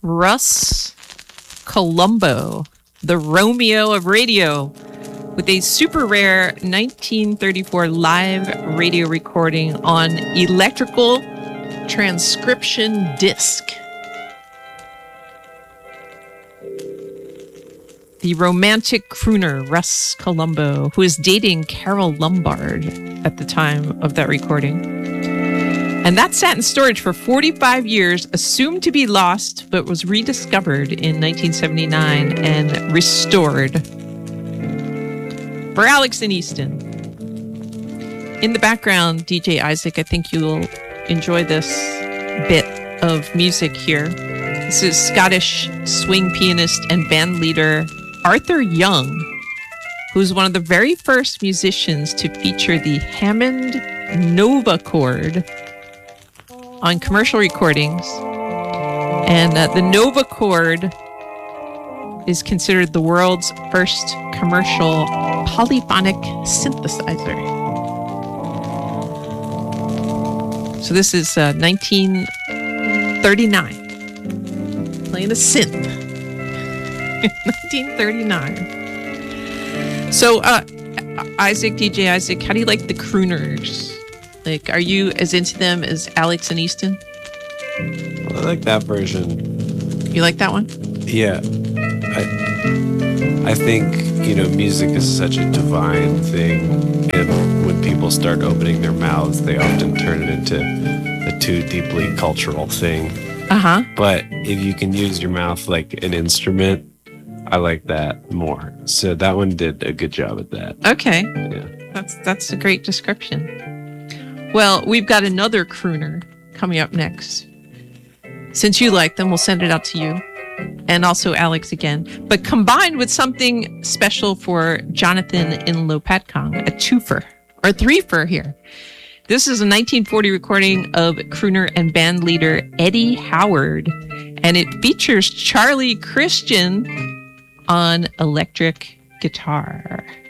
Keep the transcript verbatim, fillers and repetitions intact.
Russ Columbo, the Romeo of radio, with a super rare nineteen thirty-four live radio recording on electrical transcription disc. The romantic crooner Russ Columbo, who is dating Carol Lombard at the time of that recording. And that sat in storage for forty-five years, assumed to be lost, but was rediscovered in nineteen seventy-nine and restored. For Alex and Easton. In the background, D J Isaac, I think you'll enjoy this bit of music here. This is Scottish swing pianist and band leader Arthur Young, who's one of the very first musicians to feature the Hammond Nova chord on commercial recordings. And uh, the Nova chord is considered the world's first commercial polyphonic synthesizer. So this is uh, nineteen thirty-nine, playing a synth. nineteen thirty-nine. So, uh, Isaac, D J Isaac, how do you like the crooners? Like, are you as into them as Alex and Easton? Well, I like that version. You like that one? Yeah. I, I think, you know, music is such a divine thing. And when people start opening their mouths, they often turn it into a too deeply cultural thing. Uh-huh. But if you can use your mouth like an instrument, I like that more. So that one did a good job at that. Okay. Yeah. That's that's a great description. Well, we've got another crooner coming up next. Since you like them, we'll send it out to you. And also Alex again. But combined with something special for Jonathan in Lopatcong, a twofer, or threefer here. This is a nineteen forty recording of crooner and band leader Eddie Howard. And it features Charlie Christian on electric guitar.